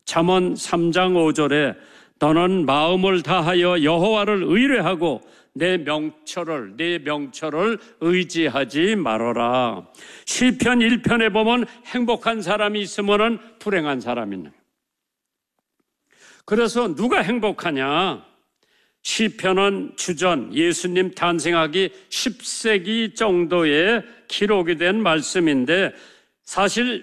잠언 3장 5절에 너는 마음을 다하여 여호와를 의뢰하고 내 명철을 의지하지 말아라. 시편 1편에 보면 행복한 사람이 있으면 불행한 사람이 있는. 그래서 누가 행복하냐? 시편은 주전 예수님 탄생하기 10세기 정도에 기록이 된 말씀인데 사실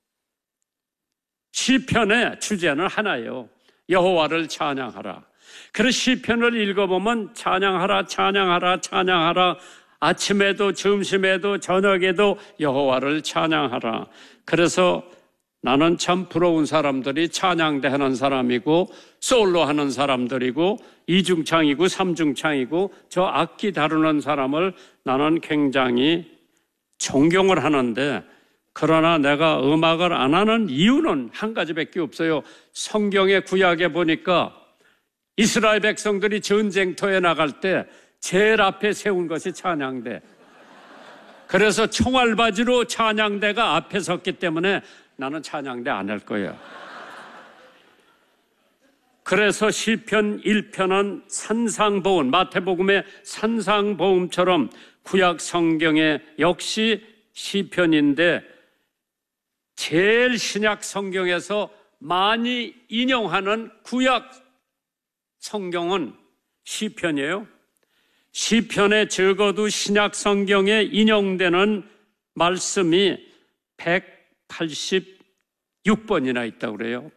시편의 주제는 하나예요. 여호와를 찬양하라. 그래서 시편을 읽어보면 찬양하라, 찬양하라, 찬양하라. 아침에도 점심에도 저녁에도 여호와를 찬양하라. 그래서 나는 참 부러운 사람들이 찬양대 하는 사람이고 솔로 하는 사람들이고 이중창이고 삼중창이고 저 악기 다루는 사람을 나는 굉장히 존경을 하는데 그러나 내가 음악을 안 하는 이유는 한 가지밖에 없어요. 성경의 구약에 보니까 이스라엘 백성들이 전쟁터에 나갈 때 제일 앞에 세운 것이 찬양대. 그래서 총알바지로 찬양대가 앞에 섰기 때문에 나는 찬양대 안 할 거예요. 그래서 시편 1편은 산상보음, 마태복음의 산상보음처럼 구약 성경의 역시 시편인데 제일 신약 성경에서 많이 인용하는 구약 성경은 시편이에요. 시편에 적어도 신약 성경에 인용되는 말씀이 186번이나 있다고 그래요.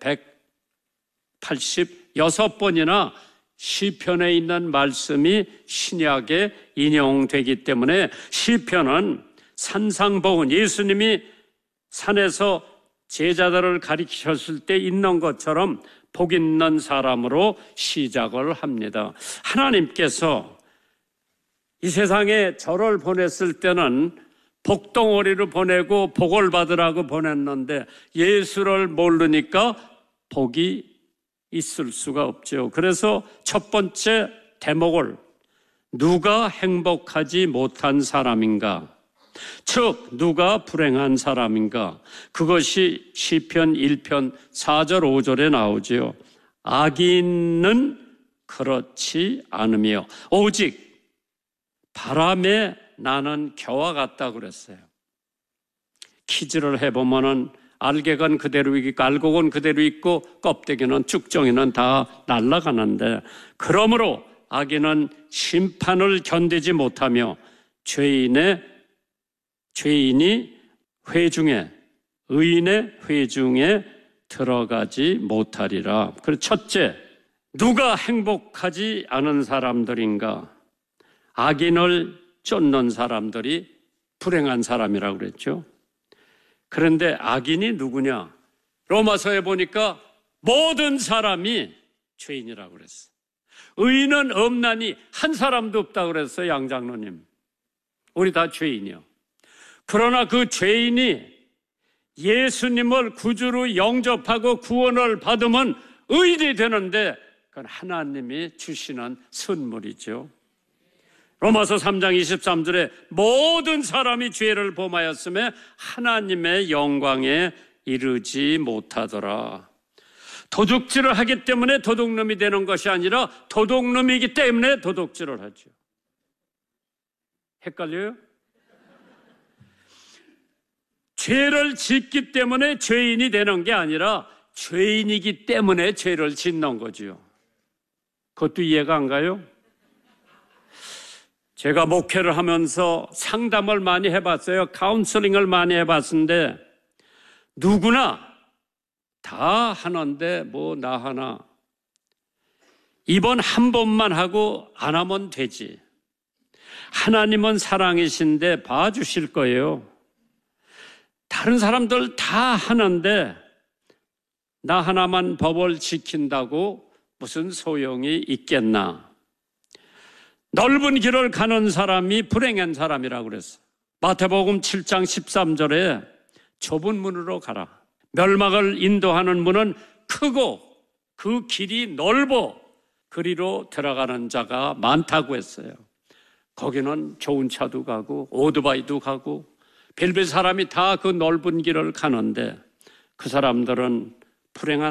186번이나 시편에 있는 말씀이 신약에 인용되기 때문에 시편은 산상보음, 예수님이 산에서 제자들을 가리키셨을 때 있는 것처럼 복 있는 사람으로 시작을 합니다. 하나님께서 이 세상에 저를 보냈을 때는 복덩어리를 보내고 복을 받으라고 보냈는데 예수를 모르니까 복이 있을 수가 없죠. 그래서 첫 번째 대목을 누가 행복하지 못한 사람인가? 즉 누가 불행한 사람인가? 그것이 시편 1편 4절 5절에 나오지요. 악인은 그렇지 않으며 오직 바람에 나는 겨와 같다 그랬어요. 퀴즈를 해보면은 알갱은 그대로 있고 알곡은 그대로 있고 껍데기는 쭉정이는 다 날아가는데 그러므로 악인은 심판을 견디지 못하며 죄인이 회중에 의인의 회중에 들어가지 못하리라. 그래서 첫째, 누가 행복하지 않은 사람들인가? 악인을 쫓는 사람들이 불행한 사람이라고 그랬죠. 그런데 악인이 누구냐? 로마서에 보니까 모든 사람이 죄인이라고 그랬어요. 의인은 없나니 한 사람도 없다고 그랬어요. 양장로님. 우리 다 죄인이요. 그러나 그 죄인이 예수님을 구주로 영접하고 구원을 받으면 의인이 되는데 그건 하나님이 주시는 선물이죠. 로마서 3장 23절에 모든 사람이 죄를 범하였음에 하나님의 영광에 이르지 못하더라. 도둑질을 하기 때문에 도둑놈이 되는 것이 아니라 도둑놈이기 때문에 도둑질을 하죠. 헷갈려요? 죄를 짓기 때문에 죄인이 되는 게 아니라 죄인이기 때문에 죄를 짓는 거죠. 그것도 이해가 안 가요? 제가 목회를 하면서 상담을 많이 해봤어요. 카운슬링을 많이 해봤는데 누구나 다 하는데 뭐 나 하나 이번 한 번만 하고 안 하면 되지. 하나님은 사랑이신데 봐주실 거예요. 다른 사람들 다 하는데 나 하나만 법을 지킨다고 무슨 소용이 있겠나. 넓은 길을 가는 사람이 불행한 사람이라고 그랬어. 마태복음 7장 13절에 좁은 문으로 가라. 멸망을 인도하는 문은 크고 그 길이 넓어 그리로 들어가는 자가 많다고 했어요. 거기는 좋은 차도 가고 오토바이도 가고 별별 사람이 다 그 넓은 길을 가는데 그 사람들은 불행한